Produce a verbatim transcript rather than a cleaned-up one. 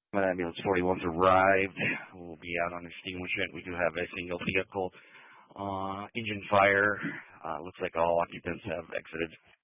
Ambulance forty-one's arrived. We'll be out on extinguishment. We do have a single vehicle uh, engine fire. Uh, looks like all occupants have exited.